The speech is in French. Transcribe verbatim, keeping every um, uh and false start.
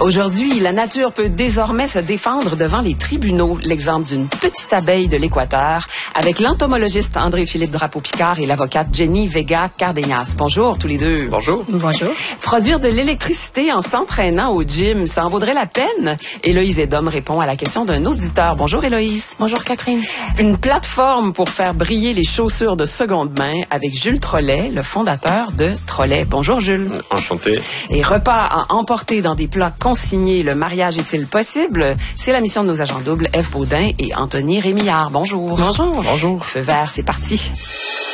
Aujourd'hui, la nature peut désormais se défendre devant les tribunaux. L'exemple d'une petite abeille de l'Équateur avec l'entomologiste André-Philippe Drapeau-Picard et l'avocate Jenny Vega Cardenas. Bonjour tous les deux. Bonjour. Bonjour. Produire de l'électricité en s'entraînant au gym, ça en vaudrait la peine? Héloïse Edom répond à la question d'un auditeur. Bonjour Héloïse. Bonjour Catherine. Une plateforme pour faire briller les chaussures de seconde main avec Jules Trollet, le fondateur de Trollet. Bonjour Jules. Enchanté. Et repas à emporter dans des plats consignés, le mariage est-il possible? C'est la mission de nos agents doubles, Ève Baudin et Anthony Rémillard. Bonjour. Bonjour. Bonjour. Feu vert, c'est parti.